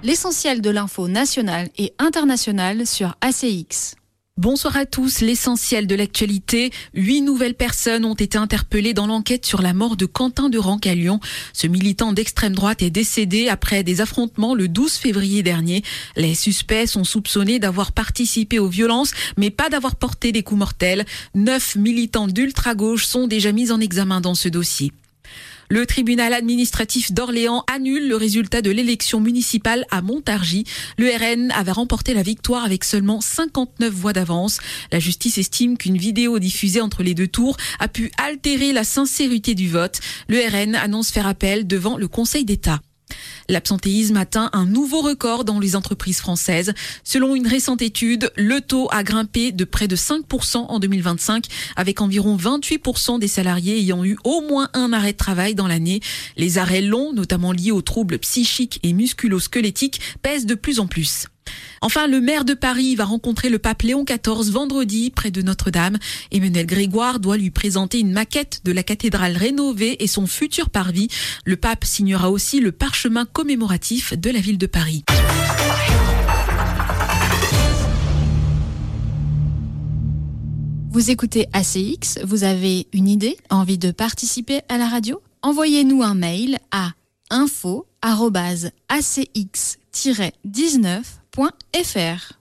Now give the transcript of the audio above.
l'essentiel de l'info nationale et internationale sur ACX. Bonsoir à tous, l'essentiel de l'actualité. 8 nouvelles personnes ont été interpellées dans l'enquête sur la mort de Quentin de Ranc à Lyon. Ce militant d'extrême droite est décédé après des affrontements le 12 février dernier. Les suspects sont soupçonnés d'avoir participé aux violences, mais pas d'avoir porté des coups mortels. 9 militants d'ultra-gauche sont déjà mis en examen dans ce dossier. Le tribunal administratif d'Orléans annule le résultat de l'élection municipale à Montargis. Le RN avait remporté la victoire avec seulement 59 voix d'avance. La justice estime qu'une vidéo diffusée entre les deux tours a pu altérer la sincérité du vote. Le RN annonce faire appel devant le Conseil d'État. L'absentéisme atteint un nouveau record dans les entreprises françaises. Selon une récente étude, le taux a grimpé de près de 5% en 2025, avec environ 28% des salariés ayant eu au moins un arrêt de travail dans l'année. Les arrêts longs, notamment liés aux troubles psychiques et musculo-squelettiques, pèsent de plus en plus. Enfin, le maire de Paris va rencontrer le pape Léon XIV vendredi près de Notre-Dame. Emmanuel Grégoire doit lui présenter une maquette de la cathédrale rénovée et son futur parvis. Le pape signera aussi le parchemin commémoratif de la ville de Paris. Vous écoutez ACX, vous avez une idée, envie de participer à la radio ? Envoyez-nous un mail à info@acx-19.fr.